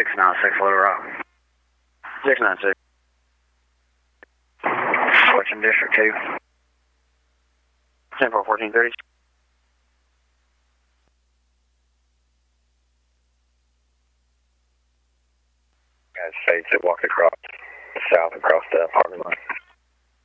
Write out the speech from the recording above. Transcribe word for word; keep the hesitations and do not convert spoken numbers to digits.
six nine six Little Rock. six nine six. Switching District two. ten four fourteen thirty. Guys, Fates that walked across, south across the parking lot.